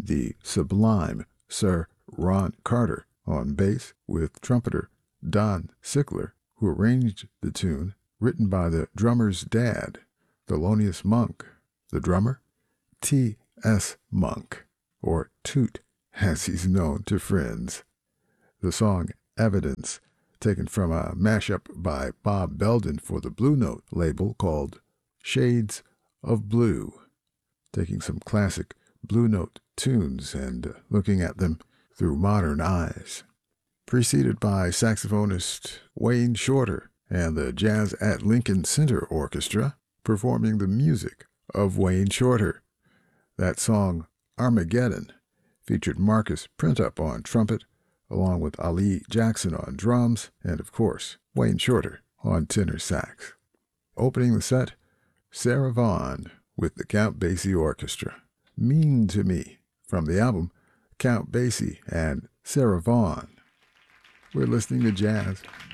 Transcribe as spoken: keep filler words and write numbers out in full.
the sublime Sir Ron Carter on bass, with trumpeter Don Sickler, who arranged the tune, written by the drummer's dad, Thelonious Monk. The drummer? T S Monk, or Toot, as he's known to friends. The song Evidence, taken from a mashup by Bob Belden for the Blue Note label called Shades of Blue, taking some classic Blue Note tunes and looking at them through modern eyes. Preceded by saxophonist Wayne Shorter and the Jazz at Lincoln Center Orchestra performing the music of Wayne Shorter. That song, Armageddon, featured Marcus Printup on trumpet, along with Ali Jackson on drums, and of course, Wayne Shorter on tenor sax. Opening the set, Sarah Vaughan with the Count Basie Orchestra. Mean to Me, from the album Count Basie and Sarah Vaughan. We're listening to jazz